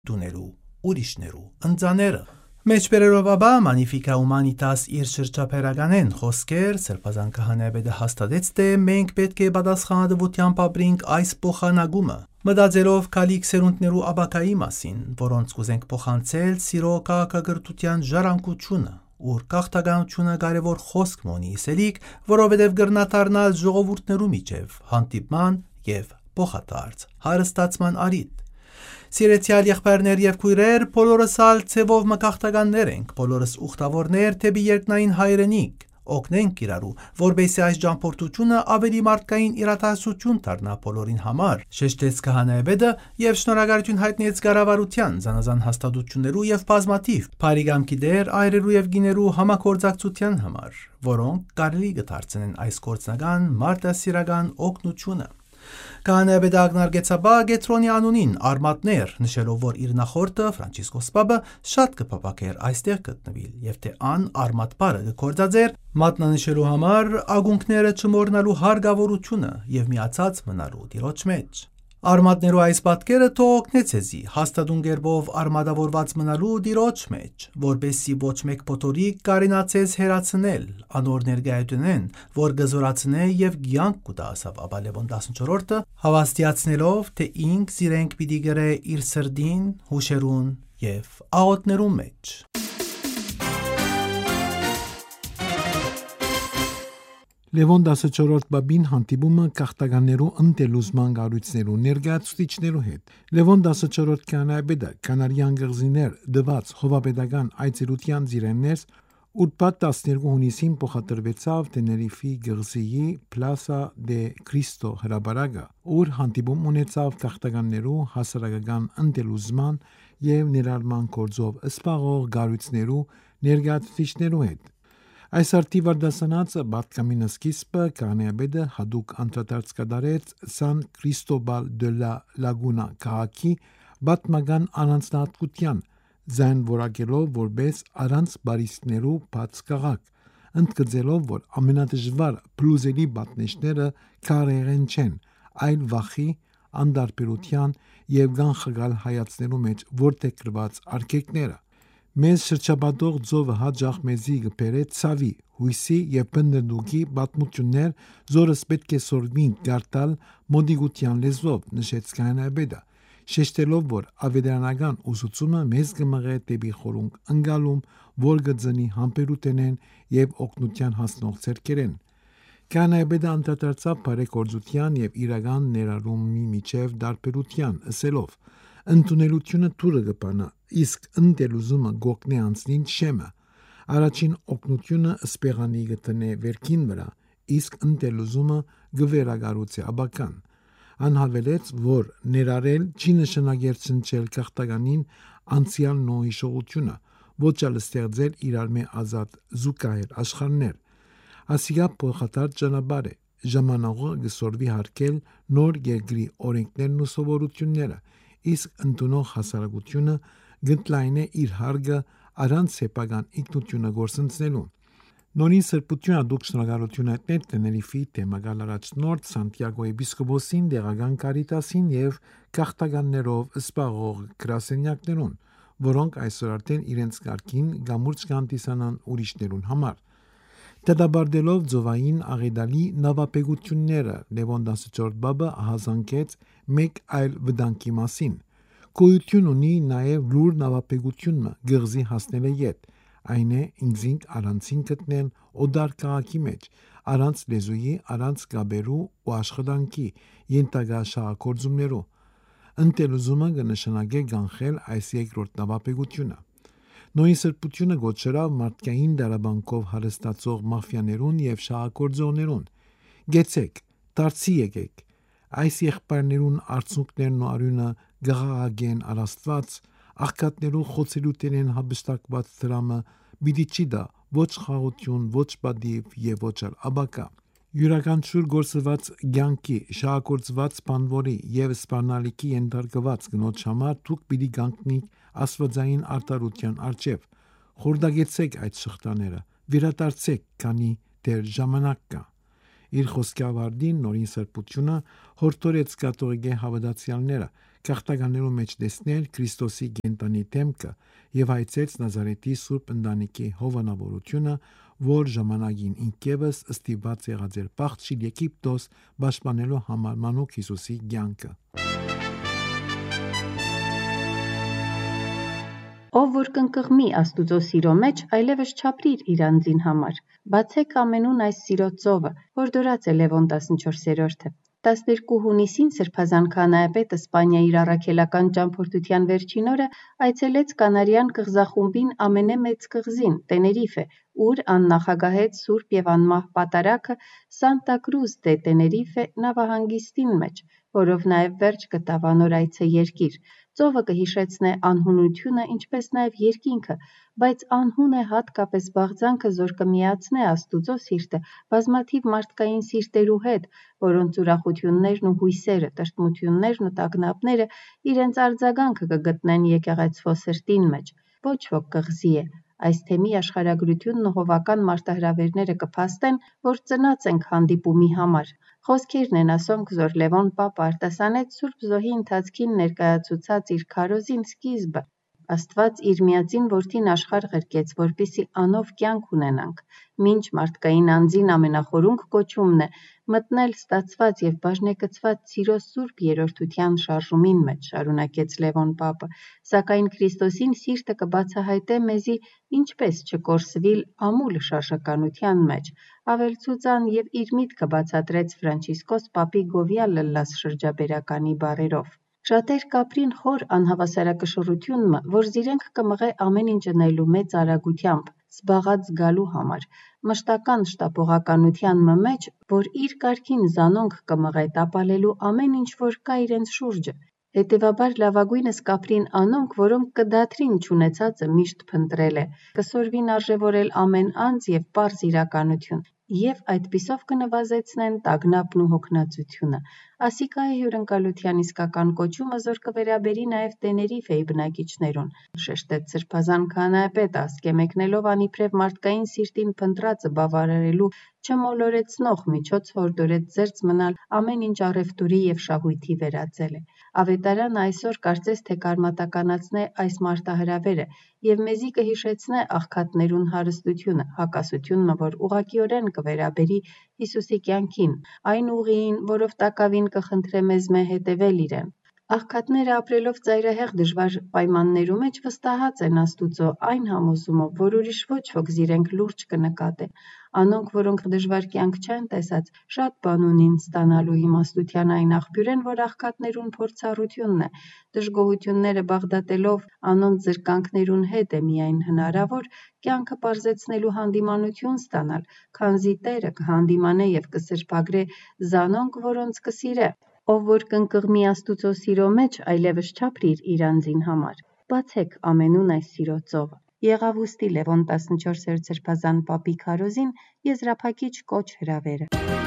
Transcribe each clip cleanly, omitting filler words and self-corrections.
դուներու, ուրիշներու, ընձաները։ Մեջբերելով ապա Magnificat Humanitas իր շրջափերականեն խոսքեր Սրբազան քահանայապետը հաստատեց, թե մենք պետք է պատասխանատվությամբ ապրենք այս փոխանակումը, մտածելով քալիք սերունդներու աբակայի մասին, որոնց կուզենք փոխանցել սիրո քաղաքակրթության ժառանգությունը, ուր քաղաքականությունը կարևոր խոսք ունի իսելիք, որովհետև գրնա դառնալ ժողովուրդներու միջև հանդիպման եւ փոխադարձ հարստացման առիթ։ Սիրեցյալ եղբայրներ եւ քույրեր, բոլորս ալ ցևով մկախտականներ ենք, բոլորս ուխտավորներ թեպի երկնային հայրենիք, օգնենք իրարու, որբեսի այս ճամփորդությունը ավելի մարդկային իրադարձություն դառնա բոլորին համար, շեշտեց քահանայապետը եւ շնորհակալություն հայտնեց կառավարության, զանազան հաստատություններու եւ բազմաթիվ բարիգամքի դեր այրերու եւ գիներու համագործակցության համար, որոնք կարելի կդարձնեն այս գործնական մարդասիրական օգնությունը։ Քահանայապետը ակնարկեցաբա Գետրոնի անունին արմատներ, նշելով, որ իր նախորդը Ֆրանցիսկոս Պապը շատ կփապակեր այստեղ գտնվել եւ թե ան արմատ բարը կորձածեր մատնանշելու համար ագունքները չմոռնալու հարգավորությունը եւ միացած մնալու դիրոջ մեջ։ Արմատներու այս պատկերը թող օգնեց էզի հաստատուն գերբով արմատավորված մնալու դիրոջ մեջ, որբեսի ոչ մեկ փոթորիկ կարենացես հերացնել, անոր ներգայությունեն, որ գզորացնե եւ գյանք կուտա ասավ ապա Լևոն 14-ը, հավաստիացնելով, թե ինք զիրենք պիտի գրե իր սրդին, հուշերուն եւ աղոթներու մեջ։ Լևոն 14 բաբին հանդիպումը քաղաքականներու ընտելուզման գառույցներու ներկայացուցիչներու հետ։ Լևոն 14 քահանայապետը կանարյան գղզիներ դված հովապետական այցելության զիրեններս ուրբաթ 12 հունիսին փոխադրվեցավ Տեներիֆի գղզիի Plaza de Cristo հրաբարակը, ուր հանդիպում ունեցավ քաղաքականներու հասարակական ընտելուզման եւ ներառման գործով սպաղող գառույցներու ներկայացուցիչներու հետ։ Այս արդի վարդասանածը բատկամինը սկիզբը քահանայապետը հadouk անդրադարձ կդարեց San Cristobal de la Laguna քաղաքի բատմական առանձնահատկության, զայն որակելով որպես առանց բարիստներու բաց քաղաք, ընդգծելով, որ ամենադժվար փլուզելի պատնեշները քարերեն չեն, այլ վախի, անդարբերության եւ գանխգալ հայացներու մեջ որտեղված արգեկները։ Մեզ շրջապատող ծովը հաջող մեզի գբերե ցավի, հույսի եւ բնդդուկի պատմություններ, զորս պետք է սորվին գարտալ մոդիգության լեզվով, նշեց քահանայապետը, շեշտելով, որ ավետարանական ուսուցումը մեզ կմղե դեպի խորունկ ընկալում, որ գծնի համբերութենեն եւ օգնության հասնող ցերկերեն։ Քահանայապետը անդրադարձավ բարեգործության եւ իրական ներառումի միջև դարբերության, ասելով. Ընդունելությունը թուրը կպանա, իսկ ընտելուզումը գոգնե անցնին շեմը։ Առաջին օգնությունը սպեղանի գտնե վերքին վրա, իսկ ընտելուզումը գվերագարուցե աբական։ Անհավելեց, որ ներառել չի նշանակեր ցնչել քաղաքականին անցյալ նոհիշողությունը, ոչ էլ ստեղծել իրար մե ազատ զուգահեռ աշխարհներ։ Ասիգա փոխադարձ ճանապարհ է, ժամանակը գսորվի հարկել նոր երկրի օրենքներն ու սովորությունները, իսկ ընդունող հասարակությունը գտնլայնե իր հարգը առանց սեփական ինքնությունը գործընծնելու։ Նորին սրբությունը դուք շնորհակալություն հայտնեք Տեներիֆի թեմագալ առաջնորդ Սանտիագո եպիսկոպոսին, դեղական կարիտասին եւ քաղաքականներով սպաղող գրասենյակներուն, որոնք այսօր արդեն իրենց կարգին գամուրջ կհանդիսանան ուրիշներուն համար։ Դադարելով ծովային աղետալի նավապետությունները Լևոն 14 բաբը հազանգեց մեկ այլ վտանգի մասին։ Գոյություն ունի նաև լուր նավապետությունը գղզի հասնելը յետ, այն է ինքզինք առանցին գտնել օդար քաղաքի մեջ, առանց լեզուի, առանց գաբերու ու աշխատանքի, ենթակա շահագործումներու։ Ընտելուզումը կնշանակե կանխել այս երկրորդ նավապետությունը։ Նոյին սրբությունը գոչրավ մարդկային դարաբանկով հարստացող մաֆիաներուն եւ շահագործողներուն։ Գեցեք, դարձի եկեք։ Այս եղբայրներուն արցունքներն ու արյունը գաղաղագեն արաստված, աղքատներու խոցելուտերեն հաբշտակված դրամը բիդի չի դա ոչ խաղություն, ոչ բադիվ եւ ոչ էլ աբակա։ Յուրաքանչյուր գործված ցանկի, շահագործված բանվորի եւ սպառնալիքի ենթարկված գնոջ համար դուք պիտի գանքնիք աստվածային արտարության արչեւ։ Խորդագեցեք այդ շղթաները, վերադարձեք, քանի դեռ ժամանակ կա։ Իր խոսքավարդին նորին սրբությունը հորդորեց կաթողիկե հավատացյալները քաղաքականներու մեջ տեսնել Քրիստոսի գենտանի դեմքը եւ հայցեց Նազարեթի Սուրբ ընտանիքի հովանավորությունը, որ ժամանակին ինքևս ստիպված եղած էր փախչել Եգիպտոս պաշտպանելու համար մանուկ Հիսուսի կյանքը։ Ով որ կընկղմի Աստուծո սիրո մեջ, այլևս չապրիր իր անձին համար։ Բացեք ամենուն այս սիրո ծովը, որ դորած է Լևոն 14-րդը։ 12 հունիսին Սրբազան քահանայապետը Իսպանիայի իր առաքելական ճամփորդության վերջին օրը այցելեց Կանարյան կղզախումբին ամենամեծ կղզին՝ Տեներիֆե, ուր աննախագահեց Սուրբ եւ անմահ պատարագը Սանտա Կրուզ դե Տեներիֆե նավահանգիստին մեջ, որով նաև վերջ գտավ անոր այցը երկիր։ Ծովը կհիշեցնե անհունությունը, ինչպես նաև երկինքը, բայց անհուն է հատկապես բաղձանքը, որ կմիացնե Աստուծո սիրտը բազմաթիվ մարդկային սիրտերու հետ, որոնց ուրախություններն ու հույսերը, տրտմություններն ու տագնապները իրենց արձագանքը կգտնեն եկեղեցվո սրտին մեջ։ Ոչ ոք կղզի է։ Այս թեմի աշխարհագրությունն ու հովական մարտահրավերները կփաստեն, որ ծնած ենք հանդիպումի համար։ Խոսքերն են ասում կզոր Լևոն Պապը արտասանեց Սուրբ Զոհի ընթացքին ներկայացուցած իր քարոզին սկիզբը։ Աստված իր միածին որդին աշխարհ ղրկեց, որպեսզի անով կյանք ունենանք։ Մինչ մարդկային անձին ամենախորունկ կոչումն է մտնել ստացված եւ բաժնեկցված սիրո սուրբ երրորդության շարժումին մեջ, շարունակեց Լևոն Պապը, սակայն Քրիստոսին սիրտը կբացահայտե մեզի ինչպես չկորսվիլ ամուլ շարժականության մեջ։ Ավելցուծան եւ իր միտքը բացատրեց Ֆրանցիսկոս Պապի Գովյալ լլաս շրջաբերականի բառերով։ Շատեր կապրին խոր անհավասարակշռությունը, որ զիրենք կմղե ամեն ինչ ընելու մեծ արագությամբ, զբաղած զգալու համար, մշտական շտապողականության մեջ, որ իր կարգին զանոնք կմղե տապալելու ամեն ինչ, որ կա իրենց շուրջը։ Հետևաբար լավագույնս կապրին անոնք, որոնք կդադրին չունեցածը միշտ փնտրել է, կսորվին արժևորել ամեն անձ եւ պարզ իրականություն, եւ այդպիսով կնվազեցնեն տագնապն ու հոգնածությունը։ Ասիկա է հյուրընկալության իսկական կոչումը, որ կվերաբերի նաև Տեներիֆեի բնակիչներուն, շեշտեց Սրբազան քահանայապետը, ասկե մեկնելով անիբրև մարդկային սիրտին փնտրածը բավարարելու չմոլորեցնող միջոց հորդորեց զերծ մնալ ամեն ինչ առևտուրի եւ շահույթի վերածել է։ Ավետարանը այսօր կարծես թե կարմատականացնե այս մարտահրավերը եւ մեզի կհիշեցնե աղքատներուն հարստությունը, հակասությունը, որ ուղղակիորեն կվերաբերի Հիսուսի կյանքին, այն ուղիին, որով տակավին կխնդրե մեզ մե հետևել իրեն։ Աղքատները ապրելով ծայրահեղ դժվար պայմաններու մեջ վստահած են Աստուծո այն համոզումով, որ ուրիշ ոչ ոք զիրենք լուրջ կնկատե։ Անոնք, որոնք դժվար կյանք չեն տեսած, շատ բան ունին ստանալու իմաստության այն աղբյուրեն, որ աղքատներուն փորձառությունն է։ Դժգոհությունները բաղդատելով անոնց զրկանքներուն հետ է միայն հնարավոր կյանքը պարզեցնելու հանդիմանություն ստանալ, քանզի Տերը կհանդիմանե եւ կսրբագրե զանոնք, որոնց կսիրե։ Ով որ կընկղմի Աստուծո սիրո մեջ, այլևս չապրիր իր անձին համար։ Բացեք ամենուն այս սիրո ծովը։ Եղավ ուստի Լևոն 14-րդ Սրբազան Պապի քարոզին եզրափակիչ կոչ հրավերը։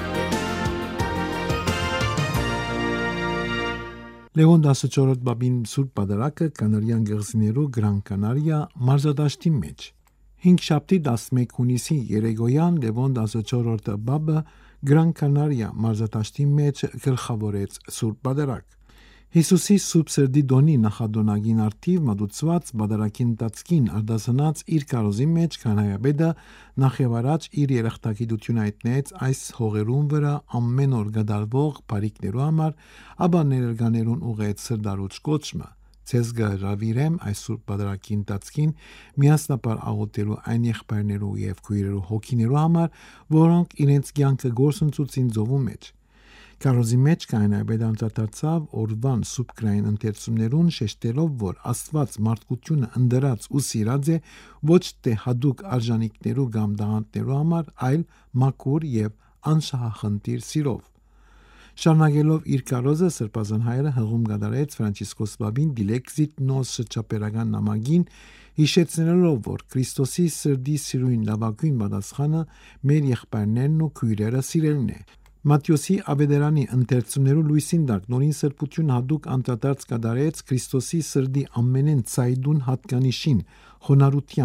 Լևոն 14-րդ Պապին Սուրբ Պատարագը Կանարյան գեղձիներու Գրան Կանարիա մարզադաշտի մեջ։ 5 շաբթի 11 հունիսի երեգոյան Լևոն 14-րդ Պապը Գրան Կանարիա մարզադաշտի մեջ գլխավորեց Սուրբ Պատարագ։ Հիսուսի Սուրբ Սրդի դոնի նախադոնագին արդիվ մատուցված պատարագի ընթացքին արդասանած իր կարոզի մեջ քահանայապետը նախ եւ առաջ իր երախտագիտությունը հայտնեց այս հողերուն վրա ամեն օր գդալվող բարիքներու համար, ապա ներերգաներուն ուղեց սրդարուց կոչմը։ Ցեզ գհրավիրեմ այս Սուրբ Պատարագի ընթացքին միասնապար աղոթելու այն եղբայրներու եւ քույրերու հոգիներու համար, որոնք իրենց կյանքը գործընծուցին ծովու մեջ։ Կարոզի մեջ քահանայապետը անդրադարձավ օրվան սուբկրային ընթերցումներուն շեշտելով, որ Աստված մարդկությունը ընդրած ու սիրած է ոչ թե հadouk արժանինքներու կամ դաղանտներու համար, այլ մաքուր եւ անշահախնդիր սիրով։ Շարունակելով իր կարոզը Սրբազան հայրը հղում կատարեց Ֆրանցիսկոս Պապին դիլեքզիտ նոս շրջապերական նամակին, հիշեցնելով, որ Քրիստոսի սրդի սիրույն լավագույն պատասխանը մեր եղբայրներն ու քույրերը սիրելն է։ Մատթեոսի Ավետարանի ընթերցումներու լույսին դակ նորին սրբություն հadouk անդրադարձ կատարեց Քրիստոսի սրդի ամենեն ցայդուն հատկանիշին՝ խոնարհության,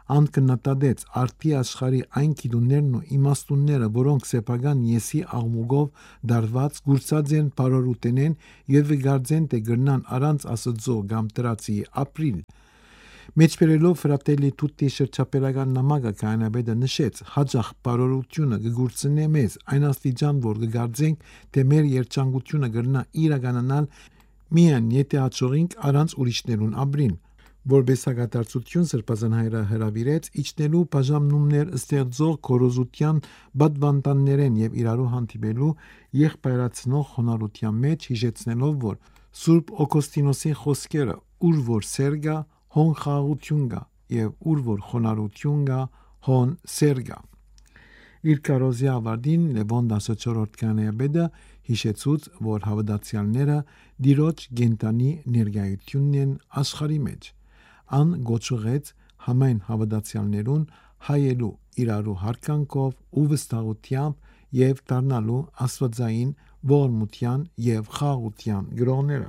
Ան կնատադեց արդի աշխարհի այն գիտուններն ու իմաստունները, որոնք սեփական եսի աղմուկով դարված գուրցած են բարորուտենեն եւ վգարձեն թե գրնան առանց Աստծո կամ տրացի ապրիլ։ Մեջբերելով Ֆրատելի Տուտի շրջապերական նամակը կանաբեդը նշեց հաջող բարորությունը կգուրցնե մեզ այն աստիճան որ կգարձենք թե մեր երջանկությունը գրնա իրականանալ միայն եթե հաջողենք առանց ուրիշներուն ապրին։ Որպես հագատարծություն Սրբազան հայրը հրավիրեց իջնելու բաժանումներ ստեղծող կորոզության բադվանտաններեն եւ իրարու հանդիպելու եղբայրացնող խոնարհության մեջ հիշեցնելով որ Սուրբ Օգոստինոսի խոսքերը ուր որ սերգա հոն խաղաղություն կա եւ ուր որ խոնարհություն կա հոն սերգա։ Իր կարոզի ավարտին Լևոն 14-րդ կանեաբեդը հիշեցուց որ հավատացյալները դիրոջ գենտանի ներկայությունն են աշխարհի մեջ։ Ան գոչուղեց համայն հավատացյալներուն հայելու իրարու հարկանքով ու վստահությամբ եւ դառնալու աստվածային ողորմության եւ խաղաղության գրողները։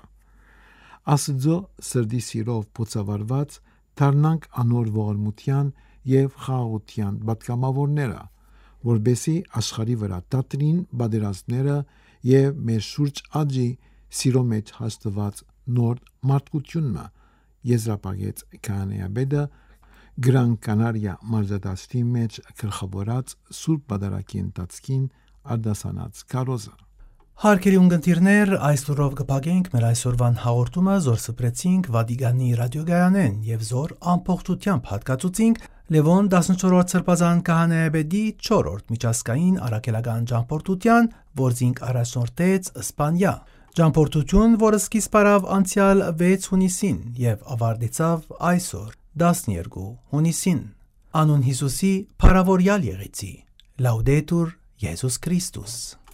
Աստծո սրդի սիրով փոցավարված դառնանք անոր ողորմության եւ խաղաղության պատգամավորները, որբեսի աշխարհի վրա դատրին բادرազները եւ մեր շուրջ աճի սիրո մեջ հաստված նոր մարդկությունը եզրապագեց կանեաբեդը Գրան Կանարիա մարզադաշտի մեջ գլխավորած Սուրբ Պատարագի ընթացքին արդասանած կարոզը։ Հարգելի ունգընտիրներ, այսօրով կփակենք մեր այսօրվան հաղորդումը, զոր սպրեցինք Վատիկանի ռադիոգայանեն եւ զոր ամբողջությամբ հատկացուցինք Լևոն 14-րդ Սրբազան քահանայապետի 4-րդ միջազգային առաքելական ճամփորդության, որ զինք առաջնորդեց Իսպանիա։ Ճամփորդություն, որը սկիզբ առավ անցյալ 6 հունիսին եւ ավարտեցավ այսօր 12 հունիսին։ Անուն Հիսուսի փառավորյալ եղեցի։ Լաուդետուր Եզուս Քրիստոս։